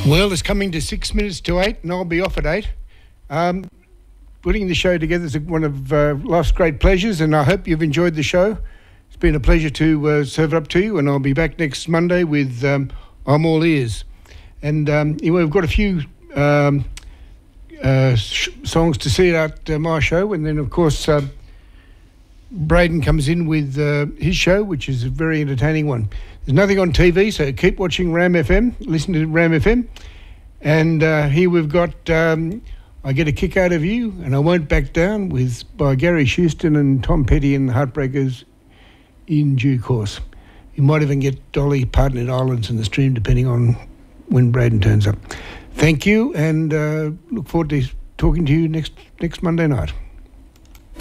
Well, it's coming to 6 minutes to 8, and I'll be off at 8. Putting the show together is one of life's great pleasures, and I hope you've enjoyed the show. It's been a pleasure to serve it up to you, and I'll be back next Monday with I'm All Ears. And we've got a few songs to see at my show, and then, of course, Braden comes in with his show, which is a very entertaining one. There's nothing on TV, so keep watching Ram FM, listen to Ram FM. And here we've got I Get a Kick Out of You, and I Won't Back Down by Gary Houston and Tom Petty and the Heartbreakers in due course. You might even get Dolly Parton at Islands in the stream, depending on when Braden turns up. Thank you, and look forward to talking to you next Monday night.